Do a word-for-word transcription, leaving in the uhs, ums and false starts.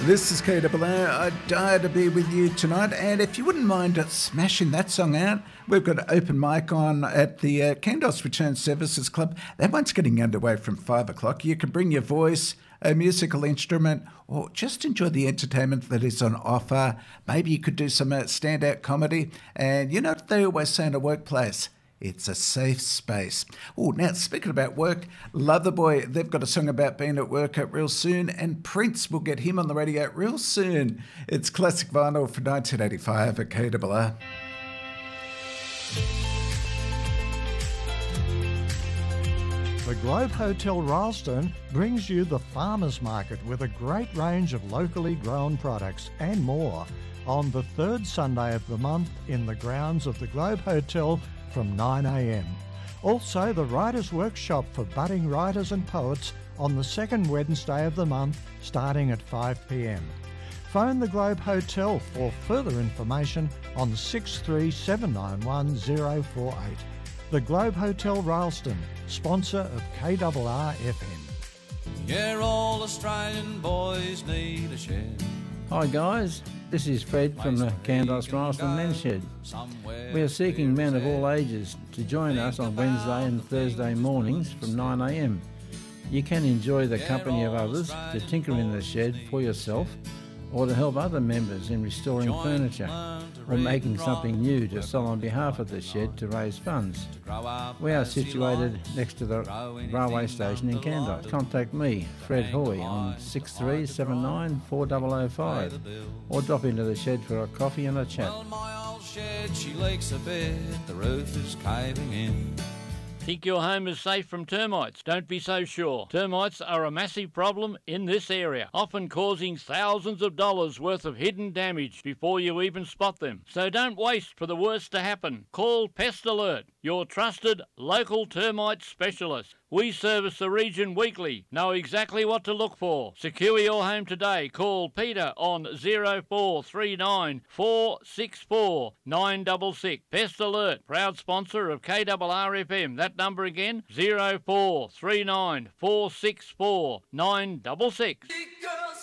This is K W A. I die to be with you tonight, and if you wouldn't mind uh, smashing that song out, we've got an open mic on at the uh, Kandos Return Services Club. That one's getting underway from five o'clock. You can bring your voice, a musical instrument, or just enjoy the entertainment that is on offer. Maybe you could do some uh, standout comedy, and you know what they always say in a workplace? It's a safe space. Oh, now speaking about work, Loverboy, they've got a song about being at work uh, real soon, and Prince will get him on the radio real soon. It's classic vinyl for nineteen eighty-five at K W A. The Globe Hotel Rylstone brings you the Farmers Market with a great range of locally grown products and more on the third Sunday of the month in the grounds of the Globe Hotel from nine a m. Also, the Writers' Workshop for budding writers and poets on the second Wednesday of the month starting at five p m. Phone the Globe Hotel for further information on six three seven nine one zero four eight. The Globe Hotel Rylstone, sponsor of K R R F M. Yeah, all Australian boys need a shed. Hi guys, this is Fred from the Kandos Rylstone Men's Shed. We are seeking men of all ages to join us on Wednesday and Thursday mornings from nine a m. You can enjoy the company of others to tinker in the shed for yourself, or to help other members in restoring furniture or making something new to sell on behalf of the shed to raise funds. We are situated next to the railway station in Kandos. Contact me, Fred Hoy, on six three seven nine four zero zero five, or drop into the shed for a coffee and a chat. Well, my old shed, she leaks a bit, the roof is caving in. Think your home is safe from termites? Don't be so sure. Termites are a massive problem in this area, often causing thousands of dollars worth of hidden damage before you even spot them. So don't waste for the worst to happen. Call Pest Alert, your trusted local termite specialist. We service the region weekly. Know exactly what to look for. Secure your home today. Call Peter on zero four three nine four six four nine six six. Pest Alert, proud sponsor of K R R F M. That number again, zero four three nine four six four nine six six.